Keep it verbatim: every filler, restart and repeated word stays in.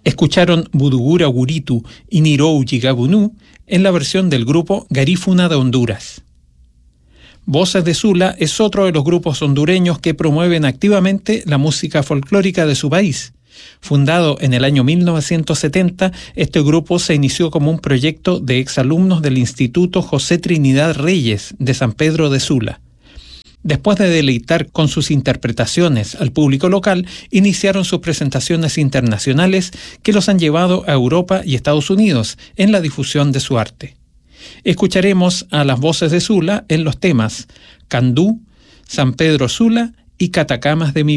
Escucharon Budugura Guritu y Nirou Yigabunú en la versión del grupo Garífuna de Honduras. Voces de Sula es otro de los grupos hondureños que promueven activamente la música folclórica de su país. Fundado en el año mil novecientos setenta, este grupo se inició como un proyecto de exalumnos del Instituto José Trinidad Reyes de San Pedro de Sula. Después de deleitar con sus interpretaciones al público local, iniciaron sus presentaciones internacionales que los han llevado a Europa y Estados Unidos en la difusión de su arte. Escucharemos a las Voces de Sula en los temas Candú, San Pedro Sula y Catacamas de mi